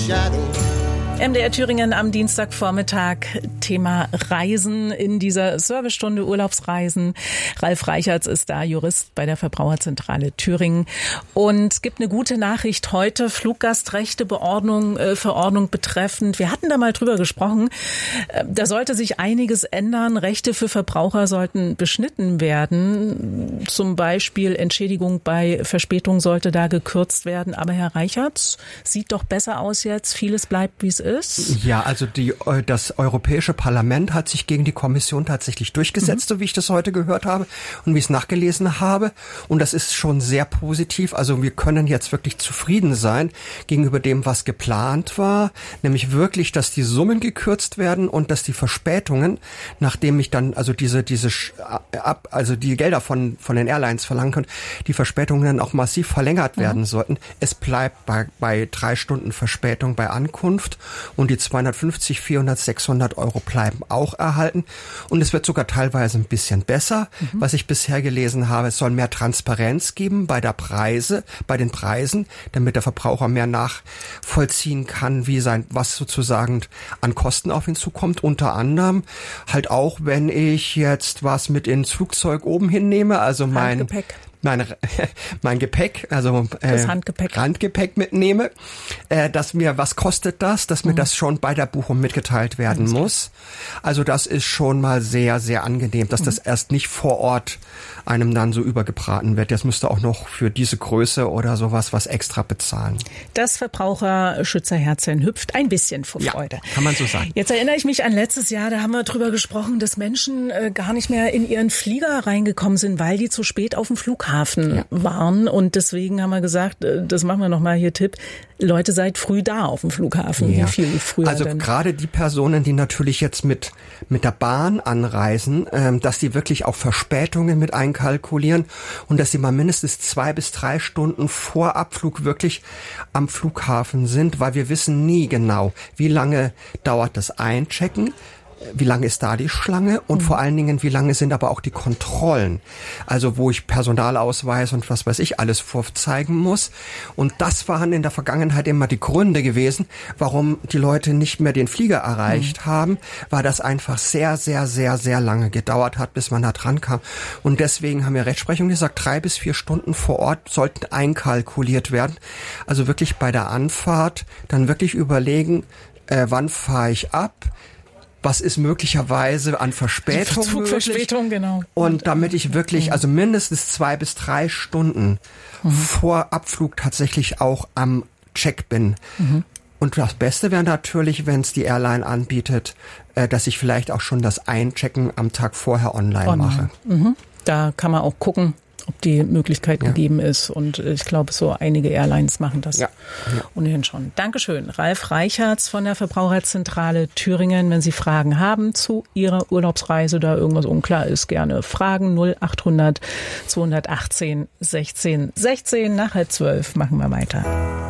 shadow. MDR Thüringen am Dienstagvormittag, Thema Reisen in dieser Servicestunde, Urlaubsreisen. Ralf Reichertz ist da, Jurist bei der Verbraucherzentrale Thüringen. Und es gibt eine gute Nachricht heute, Fluggastrechteverordnung betreffend. Wir hatten da mal drüber gesprochen. Da sollte sich einiges ändern. Rechte für Verbraucher sollten beschnitten werden. Zum Beispiel Entschädigung bei Verspätung sollte da gekürzt werden. Aber Herr Reichertz, sieht doch besser aus jetzt. Vieles bleibt, wie es ist. Ja, also das Europäische Parlament hat sich gegen die Kommission tatsächlich durchgesetzt, so wie ich das heute gehört habe und wie ich es nachgelesen habe. Und das ist schon sehr positiv. Also wir können jetzt wirklich zufrieden sein gegenüber dem, was geplant war. Nämlich wirklich, dass die Summen gekürzt werden und dass die Verspätungen, nachdem ich dann also die Gelder von den Airlines verlangen können, die Verspätungen dann auch massiv verlängert werden sollten. Es bleibt bei 3 Stunden Verspätung bei Ankunft. Und die 250, 400, 600 Euro bleiben auch erhalten. Und es wird sogar teilweise ein bisschen besser. Was ich bisher gelesen habe, es soll mehr Transparenz geben bei den Preisen, damit der Verbraucher mehr nachvollziehen kann, was sozusagen an Kosten auf ihn zukommt. Unter anderem halt auch, wenn ich jetzt was mit ins Flugzeug oben hinnehme, also mein Gepäck, also das Handgepäck mitnehme, was kostet das, dass mir das schon bei der Buchung mitgeteilt werden muss. Also das ist schon mal sehr, sehr angenehm, dass das erst nicht vor Ort einem dann so übergebraten wird. Das müsste auch noch für diese Größe oder sowas was extra bezahlen. Das Verbraucherschützerherzchen hüpft ein bisschen vor Freude. Ja, kann man so sagen. Jetzt erinnere ich mich an letztes Jahr, da haben wir drüber gesprochen, dass Menschen gar nicht mehr in ihren Flieger reingekommen sind, weil die zu spät auf dem Flughafen waren. Und deswegen haben wir gesagt, das machen wir nochmal hier Tipp, Leute, seid früh da auf dem Flughafen. Ja. Wie viel früher also denn? Gerade die Personen, die natürlich jetzt mit der Bahn anreisen, dass die wirklich auch Verspätungen mit einkalkulieren und dass sie mal mindestens 2 bis 3 Stunden vor Abflug wirklich am Flughafen sind, weil wir wissen nie genau, wie lange dauert das Einchecken. Wie lange ist da die Schlange und vor allen Dingen, wie lange sind aber auch die Kontrollen? Also wo ich Personalausweis und was weiß ich alles vorzeigen muss. Und das waren in der Vergangenheit immer die Gründe gewesen, warum die Leute nicht mehr den Flieger erreicht haben, weil das einfach sehr, sehr, sehr, sehr lange gedauert hat, bis man da dran kam. Und deswegen haben wir Rechtsprechung gesagt, 3 bis 4 Stunden vor Ort sollten einkalkuliert werden. Also wirklich bei der Anfahrt dann wirklich überlegen, wann fahre ich ab? Was ist möglicherweise an Verspätung Zugverspätung, genau. Und damit ich wirklich, also mindestens 2 bis 3 Stunden vor Abflug tatsächlich auch am Check bin. Und das Beste wäre natürlich, wenn es die Airline anbietet, dass ich vielleicht auch schon das Einchecken am Tag vorher online mache. Da kann man auch gucken, ob die Möglichkeit gegeben ist. Und ich glaube, so einige Airlines machen das ohnehin schon. Dankeschön. Ralf Reichertz von der Verbraucherzentrale Thüringen. Wenn Sie Fragen haben zu Ihrer Urlaubsreise, da irgendwas unklar ist, gerne fragen. 0800 218 16 16. Nach 11:30 machen wir weiter.